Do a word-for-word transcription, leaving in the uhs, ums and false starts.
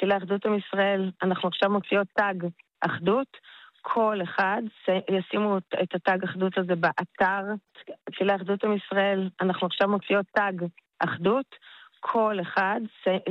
תפילה אחדות עם ישראל, אנחנו עכשיו מוציאות טאג אחדות, כל אחד ישימו את הטאג אחדות הזה באתר, תפילה אחדות עם ישראל, אנחנו עכשיו מוציאות טאג אחדות, כל אחד